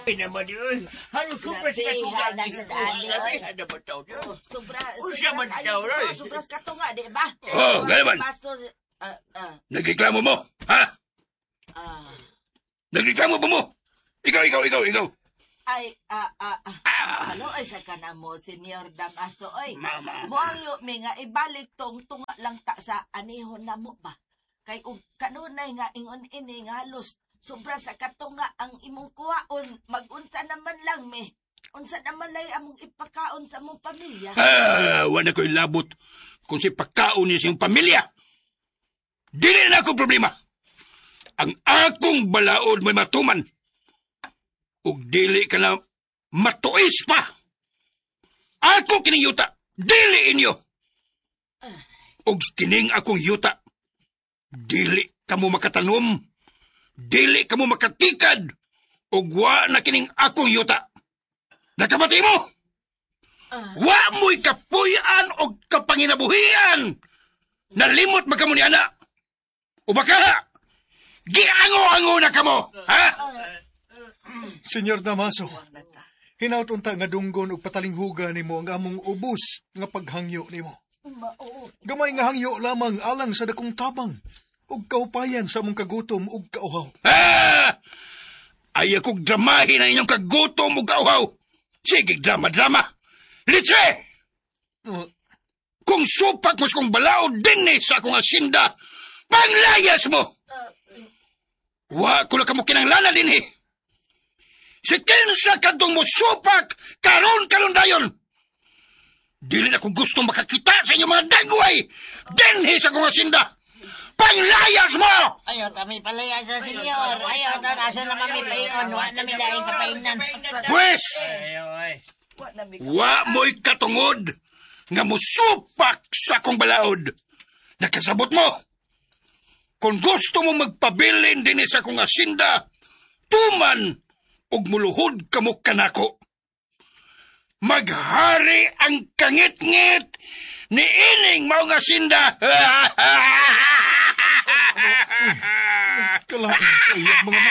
Ay naman yun. Halos super siya Napihan na sa daan, oy. Ano ba ito? Sobra, Siya man daw, oy. sobra ka to nga, di ba? Oh, galaman. Pastor, Nagreklamo mo, ha? Nagreklamo ba mo? Ikaw. Ay, ano ay sa kana mo, Senyor Damaso, oy. Mama. Muang yo, may nga ibalik tong tunga lang ta sa anihon na mo ba? Kay kanunay nga ingon ini nga halos sobra sa katunga ang imong kuwaon, mag-unsa naman lang me. Unsa naman lay among ipakaon sa among pamilya. Wala ko'y labot kung si pagkaon niya sa iyong pamilya. Dili na ako problema. Ang akong balaod may matuman. Ug dili ka na matuis pa. Ako kining yuta, dili inyo. Ug kining akong yuta, dili kamo makatanom. Dili kamo makatikad. Ug wa na kining akong yuta. Nakabati mo? Wa mo'y kapuyan o kapanginabuhian. Nalimot magkamo ni anak. O baka, giango-ango na kamo, ha? Senyor Damaso, hinautunta nga dunggon ug patalinghugan nimo ang among ubos nga paghangyo nimo. Gamay nga hangyo lamang alang sa dakong tabang ug kaupayan sa among kagutom ug kauhaw. Ay akong dramahin ang inyong kagutom ug kauhaw. Sige, drama. Litse! Kung supak mo sa kong balao din sa akong asinda, panglayas mo! Wa ko na kamo kinanglana din Si kinsa kadtong mo supak, karon dayon. Dili na kong gusto makakita sa inyong mga dagway, din sa akong asinda. Panglayas mo! Ayaw, kami palayas sa senyor. Ayaw, nasa na kami paingon. Wa namin dahil kapainan. Pwes! Wa mo'y katungod nga musupak sa akong balaod. Nakasabot mo. Kung gusto mo magpabilin din sa akong asinda, tuman ug muluhod kamo kanako. Maghari ang kangit-ngit ni ining maong asinda. Kalain kayo mga